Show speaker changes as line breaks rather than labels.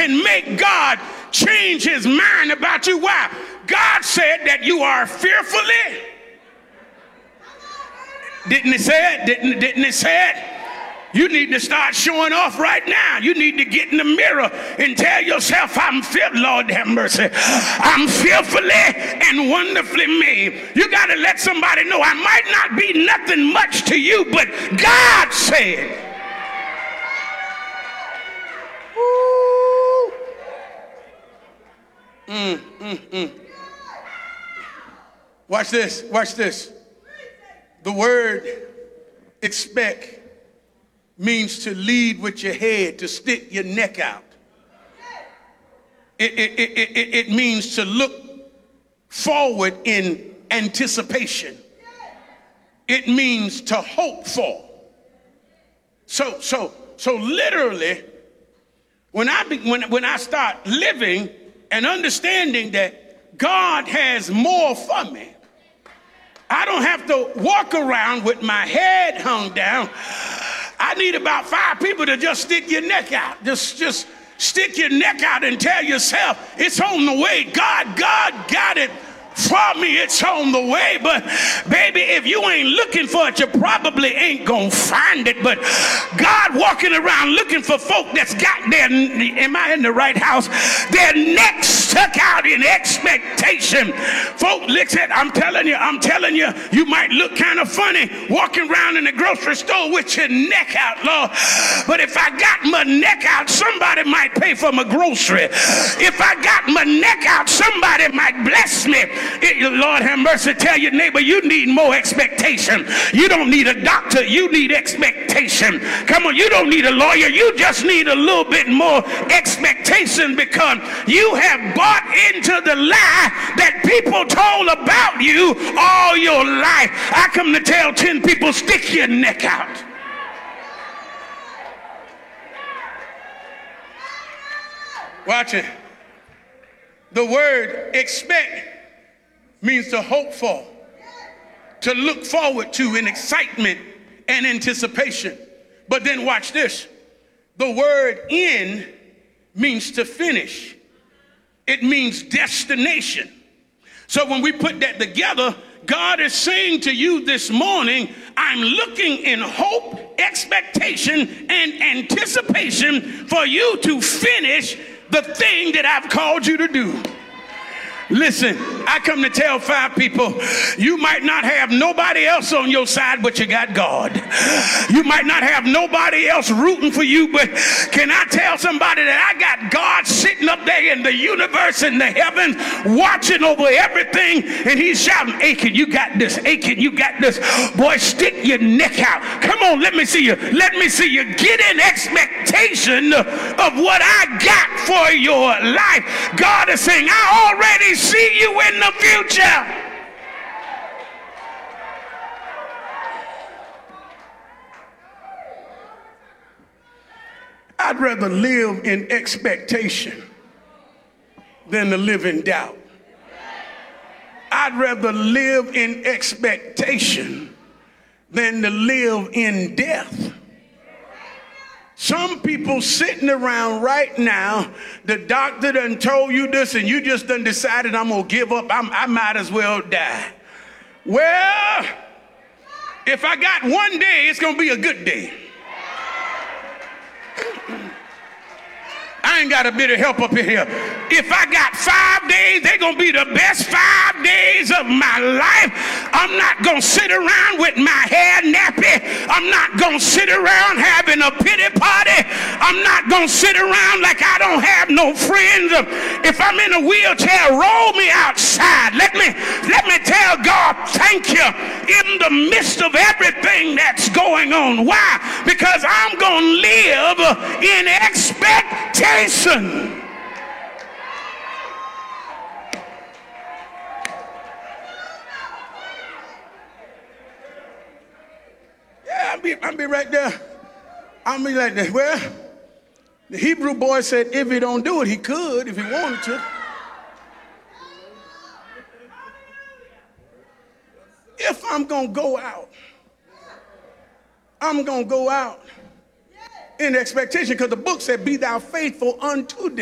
can make God change his mind about you. Why? God said that you are fearfully. Didn't it say it? Didn't it say it? You need to start showing off right now. You need to get in the mirror and tell yourself, Lord have mercy, I'm fearfully and wonderfully made. You got to let somebody know, I might not be nothing much to you, but God said. Watch this, watch this. The word expect means to lead with your head, to stick your neck out. It means to look forward in anticipation. It means to hope for. So literally, when I start living and understanding that God has more for me, I don't have to walk around with my head hung down. I need about 5 people to just stick your neck out. Just stick your neck out and tell yourself, it's on the way. God got it for me. It's on the way. But baby, if you ain't looking for it, you probably ain't gonna find it. But God walking around looking for folk that's got their, am I in the right house? Their necks stuck out in expectation. Folk, listen, I'm telling you, you might look kind of funny walking around in the grocery store with your neck out, Lord. But if I got my neck out, somebody might pay for my grocery. If I got my neck out, somebody might bless me. Lord have mercy, tell your neighbor, you need more expectation. You don't need a doctor, you need expectation. Come on, you don't need a lawyer, you just need a little bit more expectation, because you have bought into the lie that people told about you all your life. I come to tell 10 people, stick your neck out. Watch it. The word expect means to hope for, to look forward to in excitement and anticipation. But then watch this. The word end means to finish. It means destination. So when we put that together, God is saying to you this morning, I'm looking in hope, expectation, and anticipation for you to finish the thing that I've called you to do. Listen, I come to tell 5 people, you might not have nobody else on your side, but you got God. You might not have nobody else rooting for you, but can I tell somebody that I got God sitting up there in the universe, in the heavens, watching over everything, and he's shouting, Achan, you got this. Achan, you got this. Boy, stick your neck out. Come on, let me see you. Let me see you. Get in expectation of what I got for your life. God is saying, I already see you in the future. I'd rather live in expectation than to live in doubt. I'd rather live in expectation than to live in death. Some people sitting around right now, the doctor done told you this and you just done decided I'm going to give up. I might as well die. Well, if I got one day, it's going to be a good day. I ain't got a bit of help up in here. If I got 5 days, they're going to be the best 5 days of my life. I'm not going to sit around with my hair nappy. I'm not going to sit around having a pity party. I'm not going to sit around like I don't have no friends. If I'm in a wheelchair, roll me outside. Let me tell God, thank you in the midst of everything that's going on. Why? Because I'm going to live in expectation. Yeah, I'll be right there. I'll be like that. Well, the Hebrew boy said if he don't do it, he could if he wanted to. If I'm going to go out, I'm going to go out in expectation, because the book said, be thou faithful unto death.